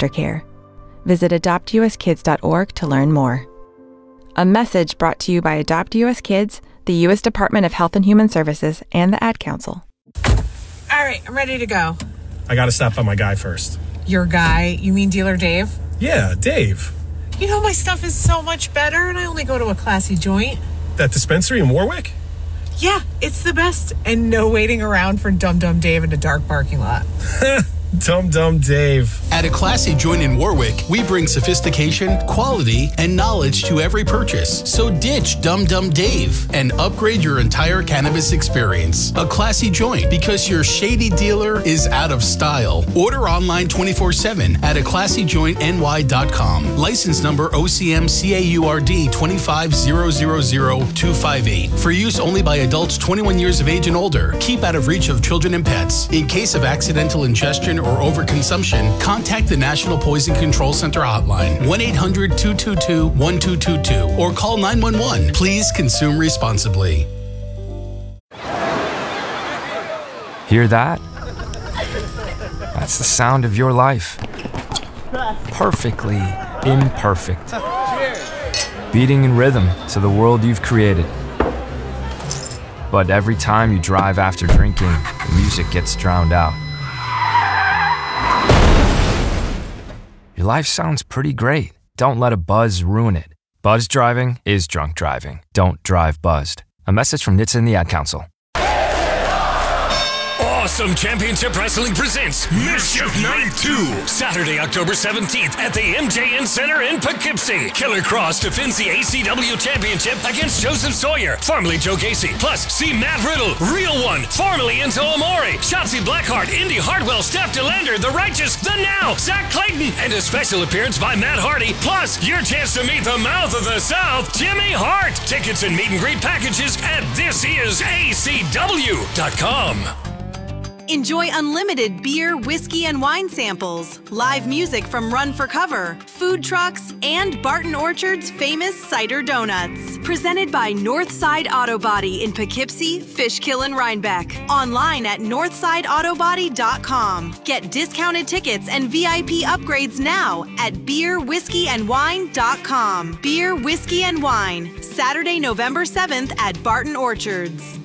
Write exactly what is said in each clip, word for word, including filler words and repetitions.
foster care. Visit adopt u s kids dot org to learn more. A message brought to you by Adopt U S Kids, the U S Department of Health and Human Services, and the Ad Council. All right, I'm ready to go. I gotta stop by my guy first. Your guy? You mean Dealer Dave? Yeah, Dave. You know, my stuff is so much better, and I only go to a classy joint. That dispensary in Warwick? Yeah, it's the best. And no waiting around for Dum Dum Dave in a dark parking lot. Dum Dum Dave. At a classy joint in Warwick, we bring sophistication, quality, and knowledge to every purchase. So ditch Dum Dum Dave and upgrade your entire cannabis experience. A classy joint, because your shady dealer is out of style. Order online twenty-four seven at a classy joint n y dot com. License number O C M C A U R D two five zero zero zero two five eight. For use only by adults twenty-one years of age and older. Keep out of reach of children and pets. In case of accidental ingestion or overconsumption, contact the National Poison Control Center hotline, one eight hundred two two two one two two two, or call nine one one. Please consume responsibly. Hear that? That's the sound of your life. Perfectly imperfect. Beating in rhythm to the world you've created. But every time you drive after drinking, the music gets drowned out. Your life sounds pretty great. Don't let a buzz ruin it. Buzz driving is drunk driving. Don't drive buzzed. A message from N H T S A and the Ad Council. Awesome Championship Wrestling presents Mischief Night two, Saturday, October seventeenth at the M J N Center in Poughkeepsie. Killer Cross defends the A C W Championship against Joseph Sawyer, formerly Joe Gacy. Plus, see Matt Riddle, Real One, formerly Enzo Amore, Shotzi Blackheart, Indy Hartwell, Steph DeLander, The Righteous, The Now, Zach Clayton, and a special appearance by Matt Hardy. Plus, your chance to meet the mouth of the South, Jimmy Hart. Tickets and meet and greet packages at this is A C W dot com. Enjoy unlimited beer, whiskey, and wine samples, live music from Run for Cover, food trucks, and Barton Orchard's famous cider donuts. Presented by Northside Auto Body in Poughkeepsie, Fishkill, and Rhinebeck. Online at northside auto body dot com. Get discounted tickets and V I P upgrades now at beer whiskey and wine dot com. Beer, Whiskey, and Wine, Saturday, November seventh at Barton Orchards.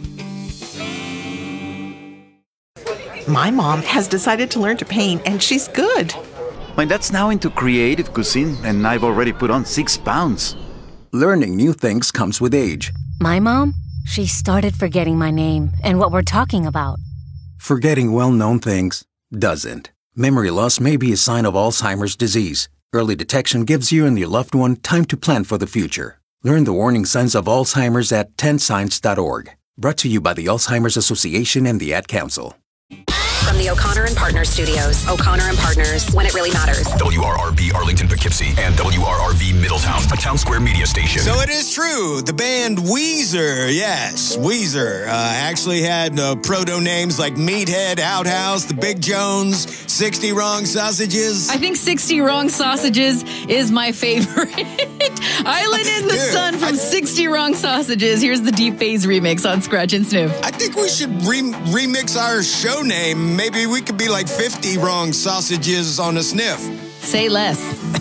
My mom has decided to learn to paint, and she's good. My dad's now into creative cuisine, and I've already put on six pounds. Learning new things comes with age. My mom, she started forgetting my name and what we're talking about. Forgetting well-known things doesn't. Memory loss may be a sign of Alzheimer's disease. Early detection gives you and your loved one time to plan for the future. Learn the warning signs of Alzheimer's at ten signs dot org. Brought to you by the Alzheimer's Association and the Ad Council. From the O'Connor and Partners studios, O'Connor and Partners, when it really matters. W R R B Arlington Poughkeepsie and W R R V Middletown, a Town Square media station. So it is true. The band Weezer, yes, Weezer, uh, actually had uh, proto names like Meathead, Outhouse, The Big Jones, sixty Wrong Sausages. I think sixty Wrong Sausages is my favorite. Island in the Dude, Sun from I, sixty Wrong Sausages. Here's the Deep Phase remix on Scratch and Sniff. I think we should re- remix our show name. Maybe we could be like fifty Wrong Sausages on a Sniff. Say less.